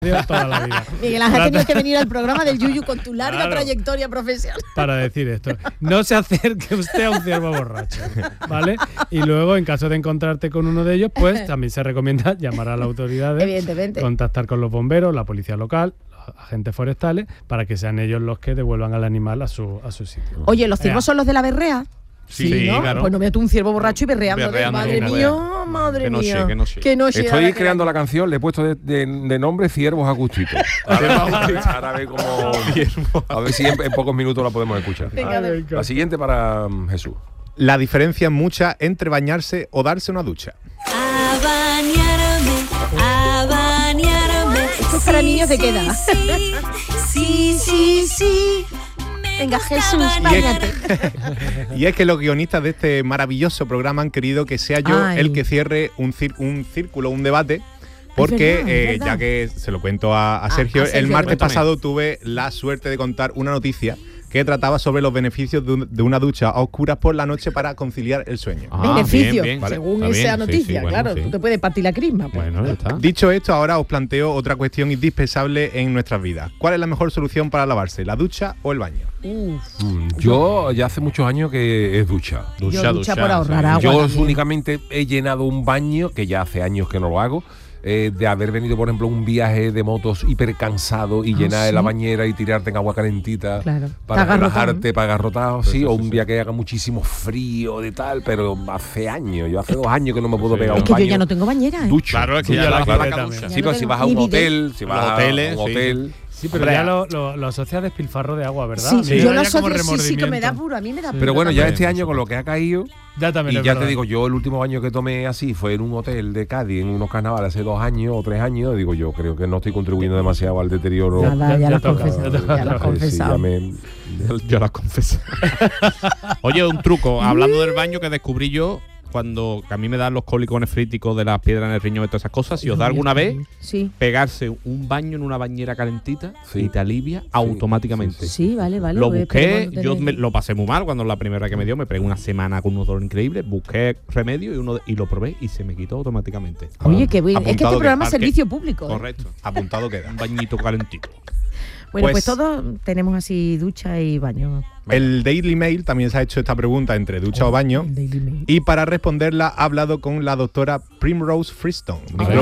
Toda la vida. Miguel Ángel, tenías que venir al programa del Yuyu con tu larga trayectoria profesional. Para decir esto. No se acerque usted a un ciervo borracho, ¿vale? Y luego, en caso de encontrarte con uno de ellos, pues también se recomienda llamar a las autoridades, evidentemente, contactar con los bomberos, la policía local, los agentes forestales, para que sean ellos los que devuelvan al animal a su sitio. Oye, ¿los ciervos son los de la berrea? Sí, ¿no? claro. Pues no veo tú un ciervo borracho y berreando. Madre mía. Que no Estoy creando la canción, le he puesto de nombre Ciervos a Gustito. Ahora ve como... A ver si en pocos minutos la podemos escuchar. La siguiente para Jesús. La diferencia es mucha entre bañarse o darse una ducha. A bañarme. Esto es para niños de qué edad. Sí. Venga, Jesús, báñate. Y es que los guionistas de este maravilloso programa han querido que sea yo el que cierre un círculo, un debate. Porque, es verdad. ya que se lo cuento a Sergio, el martes pasado tuve la suerte de contar una noticia que trataba sobre los beneficios de una ducha a oscuras por la noche para conciliar el sueño. Beneficios, bien, ¿vale? según Está esa bien, noticia, sí, claro. bueno, Tú te puedes partir la crisma. Pues. Bueno, ya está. Dicho esto, ahora os planteo otra cuestión indispensable en nuestras vidas. ¿Cuál es la mejor solución para lavarse, la ducha o el baño? Yo ya hace muchos años que es ducha. Ducha por ahorrar agua. Yo también. únicamente he llenado un baño, que ya hace años que no lo hago, de haber venido, por ejemplo, un viaje de motos hiper cansado y llenar la bañera y tirarte en agua calentita para relajarte, para agarrotado, sí, o un día que haga muchísimo frío de tal, pero hace años, yo hace 2 años que no me puedo pegar un Es que baño. yo ya no tengo bañera, ¿eh? Ducha. Claro, es que ya la ducha. Sí, pero si vas a un hotel, si vas a un hotel... Sí, pero ya lo asocia a despilfarro de agua, ¿verdad? Sí, yo lo como asocio, sí, que me da remordimiento. puro, a mí me da puro. Pero bueno, ya también. este año con lo que ha caído, Ya también y es ya verdad. te digo, yo el último baño que tomé así fue en un hotel de Cádiz, en unos carnavales hace 2 años o 3 años. Digo, yo creo que no estoy contribuyendo demasiado al deterioro. Nada, ya lo has toca, confesado. Ya lo has Sí, confesado. Yo las confieso. Oye, un truco. Hablando del baño que descubrí yo, cuando a mí me dan los cólicos nefríticos de las piedras en el riñón y todas esas cosas, si os da alguna vez, pegarse un baño en una bañera calentita y te alivia automáticamente. Sí, vale. Lo busqué, yo lo pasé muy mal cuando la primera que me dio, me pegué una semana con un dolor increíble, busqué remedio y lo probé y se me quitó automáticamente. Oye, qué bien. Es que este Apuntado programa es queda. servicio público. Correcto. Apuntado queda. Un bañito calentito. Bueno, pues todos tenemos así ducha y baño. El Daily Mail también se ha hecho esta pregunta entre ducha o baño. Y para responderla ha hablado con la doctora Primrose Freestone,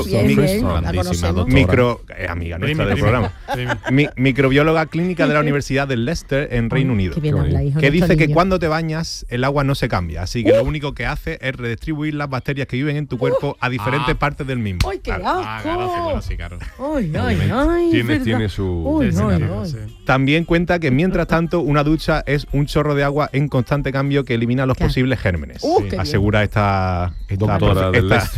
amiga nuestra del programa, microbióloga clínica de la Universidad de Leicester en Reino Unido, que dice que cuando te bañas el agua no se cambia, así que lo único que hace es redistribuir las bacterias que viven en tu cuerpo a diferentes partes del mismo. ¡Ay, qué asco! Claro. ¡Ay, Tiene su... También cuenta que mientras tanto una ducha es un chorro de agua en constante cambio que elimina los posibles gérmenes, asegura esta doctora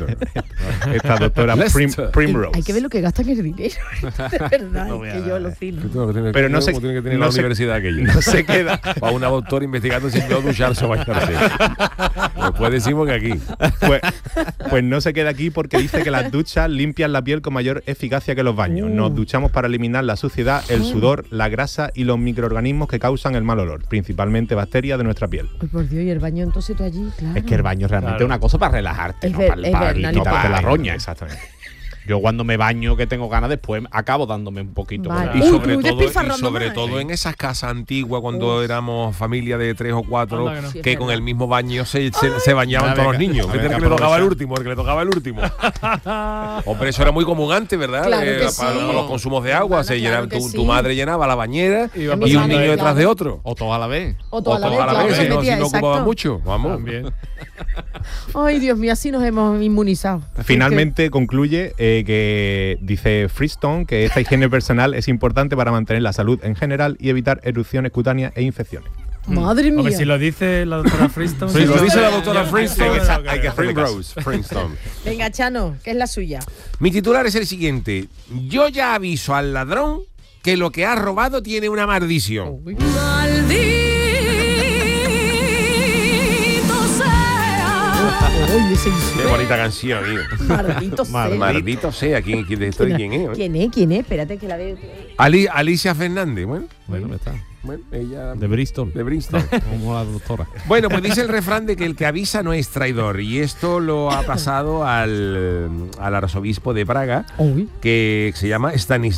Primrose. Hay que ver lo que gastan el dinero. De verdad, que yo alucino. Pero no se tiene que tener la universidad aquello. No se queda. Para una doctora investigando si no ducharse o bañarse. Después decimos que aquí. Pues no se queda aquí porque dice que las duchas limpian la piel con mayor eficacia que los baños. Nos duchamos para eliminar la suciedad, el sudor, la grasa y los microorganismos que causan el mal olor, principalmente bacterias de nuestra piel. Ay, por Dios, y el baño entonces tú allí, claro. Es que el baño realmente es una cosa para relajarte, Es no ver- para es ver- quitarte la roña. Exactamente. Yo cuando me baño que tengo ganas, después acabo dándome un poquito. Vale. Y Uy, sobre tú todo, despilfarrando más, en esas casas antiguas cuando éramos familia de 3 o 4 Anda que no. Sí, es que con verdad. el mismo baño se bañaban todos los niños. a ver, El que que le tocaba el aprovecha. último, el que le tocaba el último. Hombre, eso era muy común antes, ¿verdad? Claro que Para sí. los consumos de agua, Claro llenaba, que sí. tu madre llenaba la bañera y Iba un pasando niño ahí. detrás de otro. O todos a la vez. O toda la vez, a la claro, vez, se si no metía, ocupaba exacto. mucho. Vamos. También. Ay, Dios mío, así nos hemos inmunizado. Finalmente concluye que dice Freestone que esta higiene personal es importante para mantener la salud en general y evitar erupciones cutáneas e infecciones. Madre mía. Hombre, si lo dice la doctora Freestone. Si lo dice la yo- doctora yo- Freestone, yo- hay que hacerle caso. Primrose. Freestone. Venga, Chano, ¿qué es la suya? Mi titular es el siguiente. Yo ya aviso al ladrón que lo que ha robado tiene una maldición. Uy, ese Qué bonita canción, amigo. maldito sea. Maldito sea, ¿quién es? ¿Quién es? Espérate que la veo. Alicia Fernández, bueno, está. Bueno, ella De Bristol. de Bristol. Como la doctora. Bueno, pues dice el refrán de que el que avisa no es traidor. Y esto lo ha pasado al arzobispo de Praga, Uy. que se llama Stanislav